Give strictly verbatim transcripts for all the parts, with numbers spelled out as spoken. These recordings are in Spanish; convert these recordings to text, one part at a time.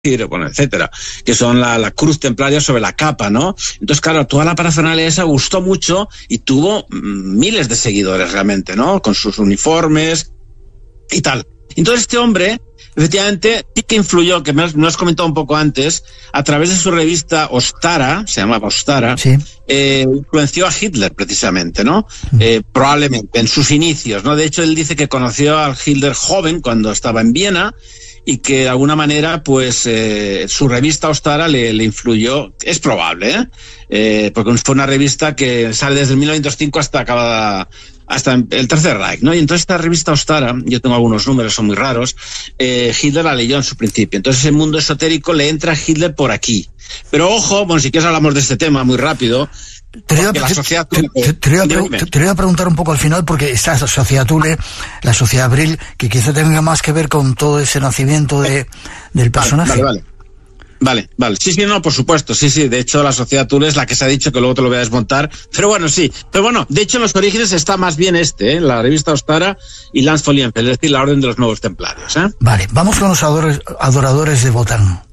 bueno, etcétera, que son la, la cruz templaria sobre la capa, ¿no? Entonces, claro, toda la parafernalia esa gustó mucho y tuvo miles de seguidores realmente, ¿no? Con sus uniformes y tal. Entonces este hombre, efectivamente, sí que influyó, que me lo has comentado un poco antes, a través de su revista Ostara, se llamaba Ostara, sí. eh, influenció a Hitler precisamente, ¿no? Eh, probablemente, en sus inicios, ¿no? De hecho, él dice que conoció al Hitler joven cuando estaba en Viena, y que de alguna manera, pues, eh, su revista Ostara le, le influyó, es probable, ¿eh? Eh, porque fue una revista que sale desde mil novecientos cinco hasta acabada, hasta el Tercer Reich, ¿no? Y entonces esta revista Ostara, yo tengo algunos números, son muy raros, eh, Hitler la leyó en su principio. Entonces el mundo esotérico le entra a Hitler por aquí. Pero ojo, bueno, si quieres hablamos de este tema muy rápido. Te voy, a, sociedad, te, te, te, voy a, te, te voy a preguntar un poco al final, porque esta sociedad Thule, la sociedad Brill, que quizá tenga más que ver con todo ese nacimiento de, del personaje. Vale, vale, vale. Vale, vale. Sí, sí, no, por supuesto. Sí, sí. De hecho, la sociedad Thule es la que se ha dicho, que luego te lo voy a desmontar. Pero bueno, sí. Pero bueno, de hecho, en los orígenes está más bien este, ¿eh? La revista Ostara y Lance Folienfeld, es decir, la Orden de los Nuevos Templarios, ¿eh? Vale, vamos con los adoradores, adoradores de Wotan.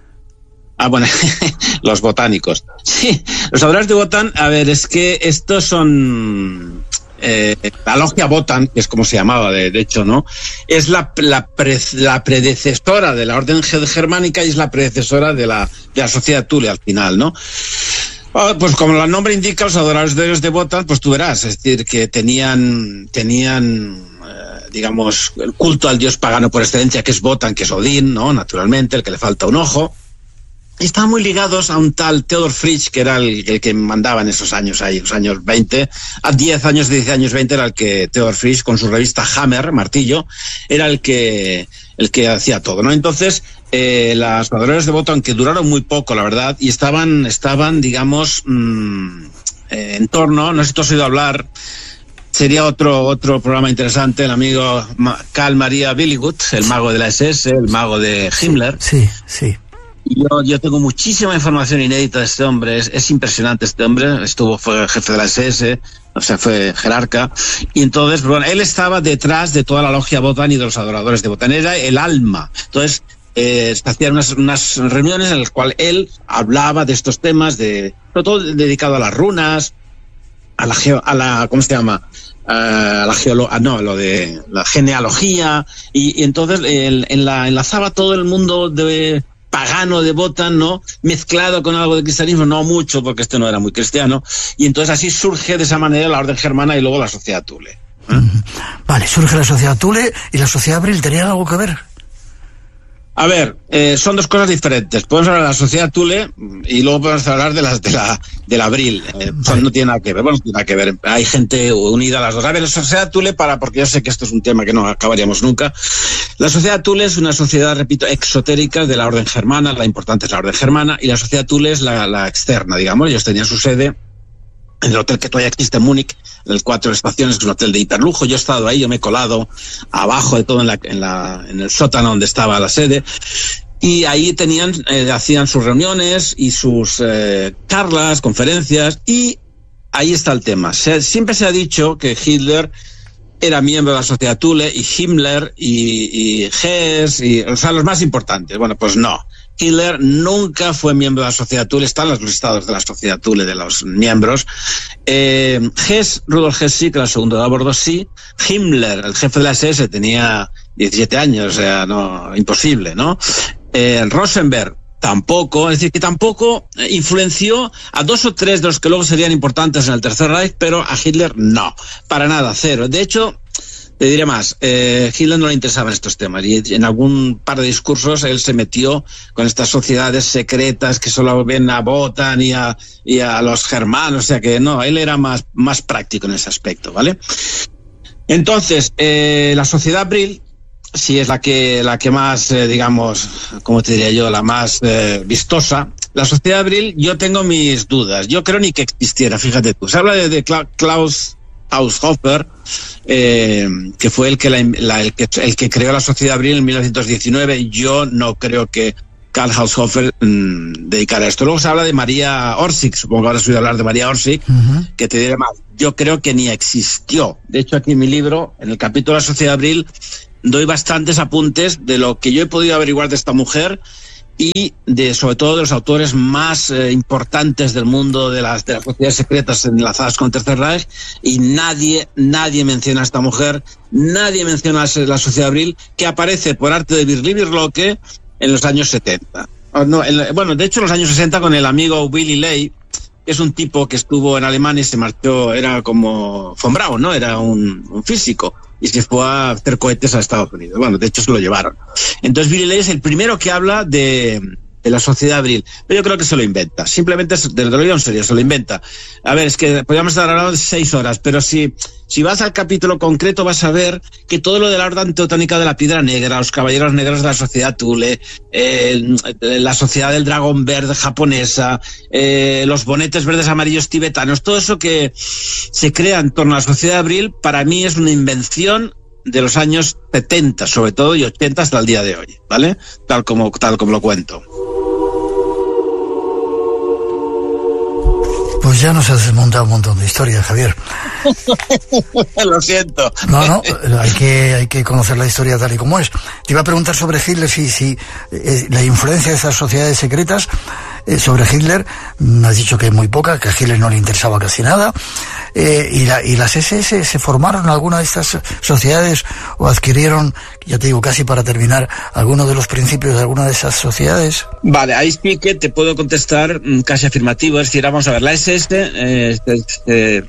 Ah, bueno, los botánicos. Sí, los adoradores de Wotan, a ver, es que estos son... Eh, la logia Wotan, que es como se llamaba de, de hecho, ¿no? Es la, la, pre, la predecesora de la Orden Germánica y es la predecesora de la, de la sociedad Thule al final, ¿no? Pues como el nombre indica, los adoradores de Wotan, pues tú verás, es decir, que tenían, tenían eh, digamos, el culto al dios pagano por excelencia, que es Wotan, que es Odín, ¿no? Naturalmente, el que le falta un ojo. Y estaban muy ligados a un tal Theodor Fritsch, que era el, el que mandaba en esos años, ahí, los años veinte, a diez años, diez años veinte, era el que Theodor Fritsch, con su revista Hammer, Martillo, era el que, el que hacía todo, ¿no? Entonces, eh, las adoradores de Wotan, que duraron muy poco, la verdad, y estaban, estaban, digamos, mmm, eh, en torno, no sé si tú has oído hablar, sería otro, otro programa interesante, el amigo Karl Maria Billigut, el mago de la S S, el mago de Himmler. Sí, sí. Yo, yo tengo muchísima información inédita de este hombre, es, es impresionante este hombre, estuvo, fue jefe de la S S, o sea, fue jerarca, y entonces, bueno, él estaba detrás de toda la logia Wotan y de los adoradores de Wotan, era el alma. Entonces, eh, se hacían unas, unas reuniones en las cuales él hablaba de estos temas, de, sobre todo dedicado a las runas, a la, geo, a la ¿cómo se llama?, a la geología, no, lo de la genealogía, y, y entonces el, en la, enlazaba todo el mundo de pagano de Wotan, ¿no? Mezclado con algo de cristianismo, no mucho, porque este no era muy cristiano, y entonces así surge de esa manera la Orden Germana y luego la sociedad Thule. ¿eh? Vale, surge la sociedad Thule y la sociedad Brill, ¿tenían algo que ver? A ver, eh, son dos cosas diferentes. Podemos hablar de la sociedad Thule y luego podemos hablar de la, de la, de la Brill. Eh, vale. No tiene nada que ver, bueno, no tiene nada que ver. Hay gente unida a las dos. A ver, la sociedad Thule, para, porque yo sé que esto es un tema que no acabaríamos nunca. La sociedad Thule es una sociedad, repito, exotérica de la Orden Germana. La importante es la Orden Germana y la sociedad Thule es la, la externa, digamos. Ellos tenían su sede en el hotel que todavía existe en Múnich, en el Cuatro Estaciones, que es un hotel de hiperlujo. Yo he estado ahí, yo me he colado abajo de todo en, la, en, la, en el sótano donde estaba la sede. Y ahí tenían, eh, hacían sus reuniones y sus eh, charlas, conferencias, y ahí está el tema. Se, siempre se ha dicho que Hitler era miembro de la sociedad Thule y Himmler y, y Hess, y, o sea, los más importantes. Bueno, pues no. Hitler nunca fue miembro de la sociedad Thule, están los listados de la sociedad Thule de los miembros. Eh, Hess, Rudolf Hess sí, que era el segundo de a bordo sí. Himmler, el jefe de la S S, tenía diecisiete años, o sea, no, imposible, ¿no? Eh, Rosenberg tampoco, es decir, que tampoco influenció a dos o tres de los que luego serían importantes en el Tercer Reich, pero a Hitler no, para nada, cero. De hecho, te diré más, eh, Hitler no le interesaban estos temas y en algún par de discursos él se metió con estas sociedades secretas que solo ven a Wotan y a, y a los germanos, o sea que no, él era más, más práctico en ese aspecto, ¿vale? Entonces, eh, la sociedad Brill sí es la que, la que más, eh, digamos, como te diría yo, la más eh, vistosa. La sociedad Brill, yo tengo mis dudas, yo creo ni que existiera, fíjate tú. Se habla de, de Klaus Haushofer, eh, que fue el que, la, la, el, que, el que creó la sociedad Brill en mil novecientos diecinueve. Yo no creo que Karl Haushofer mmm, dedicara a esto. Luego se habla de María Orsic, supongo que ahora has oído hablar de María Orsic, uh-huh. que te diré más. Yo creo que ni existió. De hecho, aquí en mi libro, en el capítulo de la sociedad Brill, doy bastantes apuntes de lo que yo he podido averiguar de esta mujer y de sobre todo de los autores más eh, importantes del mundo de las, de las sociedades secretas enlazadas con el Tercer Reich, y nadie, nadie menciona a esta mujer, nadie menciona a la Sociedad Abril, que aparece por arte de Birli Birloque en los años setenta. No, en, bueno, de hecho en los años sesenta con el amigo Willy Ley, que es un tipo que estuvo en Alemania y se marchó, era como von Braun, ¿no? Era un, un físico, y se fue a hacer cohetes a Estados Unidos. Bueno, de hecho se lo llevaron. Entonces Willy Ley es el primero que habla de, de la Sociedad Abril, pero yo creo que se lo inventa, simplemente, de lo digo en serio, se lo inventa. A ver, es que podríamos estar hablando de seis horas, pero si, si vas al capítulo concreto vas a ver que todo lo de la Orden Teutónica de la Piedra Negra, los Caballeros Negros de la Sociedad Thule, eh, la Sociedad del Dragón Verde japonesa, eh, los bonetes verdes amarillos tibetanos, todo eso que se crea en torno a la Sociedad Abril, para mí es una invención de los años setenta, sobre todo, y ochenta hasta el día de hoy, ¿vale? Tal como, tal como lo cuento. Pues ya nos has desmontado un montón de historias, Javier. Lo siento. No, no, hay que, hay que conocer la historia tal y como es. Te iba a preguntar sobre Hitler, si, si eh, la influencia de esas sociedades secretas eh, sobre Hitler, me has dicho que muy poca, que a Hitler no le interesaba casi nada. Eh, y, la, ¿Y las ese ese se formaron alguna de estas sociedades o adquirieron, ya te digo, casi para terminar, alguno de los principios de alguna de esas sociedades? Vale, ahí sí que te puedo contestar casi afirmativo. Es decir, vamos a ver, la ese ese eh, eh,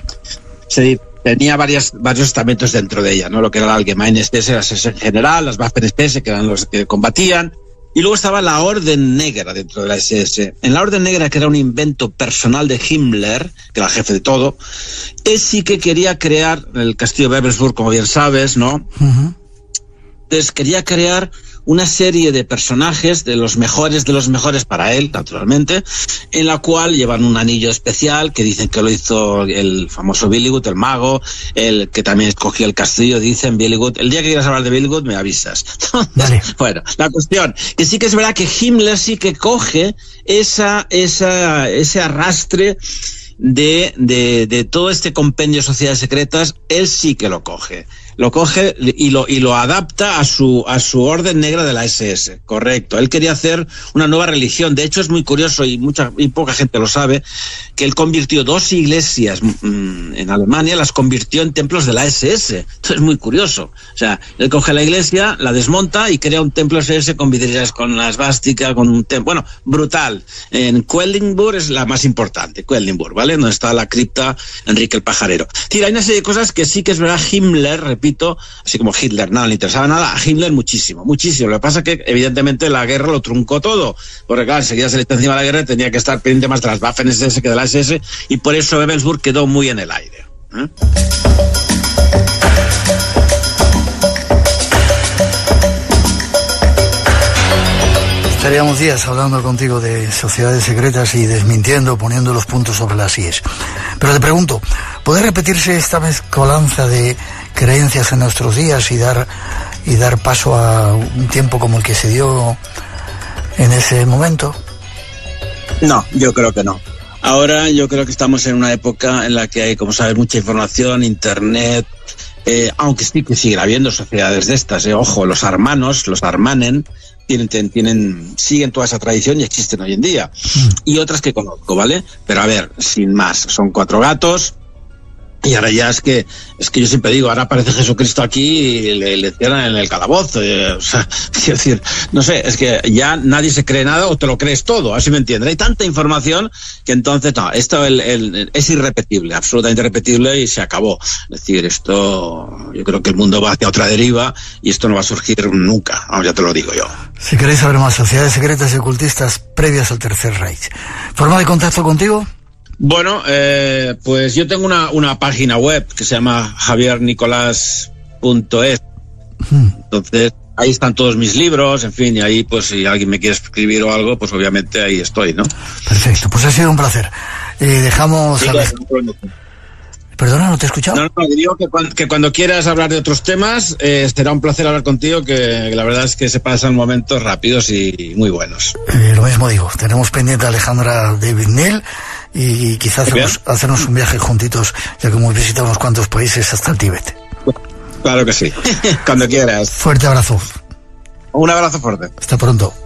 se tenía varias, varios estamentos dentro de ella, ¿no? Lo que era la Allgemeine S S, la S S en general, las Waffen S S, que eran los que combatían. Y luego estaba la Orden Negra dentro de la ese ese. En la Orden Negra, que era un invento personal de Himmler, que era el jefe de todo, él sí que quería crear el castillo de Wewelsburg, como bien sabes, ¿no? Uh-huh. Entonces quería crear una serie de personajes, de los mejores de los mejores para él, naturalmente, en la cual llevan un anillo especial, que dicen que lo hizo el famoso Billygut, el mago, el que también escogió el castillo, dicen Billygut. El día que quieras hablar de Billygut me avisas. Vale. Bueno, la cuestión, que sí que es verdad que Himmler sí que coge esa, esa, ese arrastre de, de, de todo este compendio de sociedades secretas, él sí que lo coge. Lo coge y lo, y lo adapta a su, a su Orden Negra de la ese ese, correcto. Él quería hacer una nueva religión. De hecho, es muy curioso, y mucha, y poca gente lo sabe, que él convirtió dos iglesias mmm, en Alemania, las convirtió en templos de la ese ese. Esto es muy curioso. O sea, él coge la iglesia, la desmonta y crea un templo ese ese con vidrieras, con la esvástica, con un templo. Bueno, brutal. En Quedlinburg es la más importante, Quedlinburg, ¿vale? Donde está la cripta Enrique el Pajarero. Es decir, hay una serie de cosas que sí que es verdad, Himmler, repito, así como Hitler nada le interesaba nada, a Himmler muchísimo, muchísimo. Lo que pasa es que evidentemente la guerra lo truncó todo, porque claro, enseguida se le está encima de la guerra y tenía que estar pendiente más de las Waffen S S que de la ese ese, y por eso Wewelsburg quedó muy en el aire. ¿Eh? Estaríamos días hablando contigo de sociedades secretas y desmintiendo, poniendo los puntos sobre las íes. Pero te pregunto, ¿puede repetirse esta mezcolanza de creencias en nuestros días y dar y dar paso a un tiempo como el que se dio en ese momento? No, yo creo que no. Ahora yo creo que estamos en una época en la que hay, como sabes, mucha información, internet, eh, aunque sí que siguen habiendo sociedades de estas, eh, ojo, los armanos, los armanen, tienen, tienen, siguen toda esa tradición y existen hoy en día. Mm. Y otras que conozco, ¿vale? Pero a ver, sin más, son cuatro gatos. Y ahora ya es que, es que yo siempre digo, ahora aparece Jesucristo aquí y le, le cierran en el calabozo. Eh, o sea, quiero decir, no sé, es que ya nadie se cree nada o te lo crees todo, así me entiendes. Hay tanta información que entonces, no, esto el, el, es irrepetible, absolutamente irrepetible y se acabó. Es decir, esto, yo creo que el mundo va hacia otra deriva y esto no va a surgir nunca, ya te lo digo yo. Si queréis saber más sociedades secretas y ocultistas previas al Tercer Reich, ¿forma de contacto contigo? Bueno, eh, pues yo tengo una, una página web que se llama javier nicolás punto es. Hmm. Entonces, ahí están todos mis libros, en fin, y ahí, pues, si alguien me quiere escribir o algo, pues obviamente ahí estoy, ¿no? Perfecto, pues ha sido un placer. Eh, dejamos... Sí, a... claro, no, Perdona, ¿no te he escuchado? No, no, digo que cuando, que cuando quieras hablar de otros temas, eh, será un placer hablar contigo, que, que la verdad es que se pasan momentos rápidos y muy buenos. Eh, lo mismo digo, tenemos pendiente a Alejandra David Neal y quizás hacemos, hacernos un viaje juntitos, ya que hemos visitado unos cuantos países hasta el Tíbet. Claro que sí, cuando quieras. Fuerte abrazo. Un abrazo fuerte. Hasta pronto.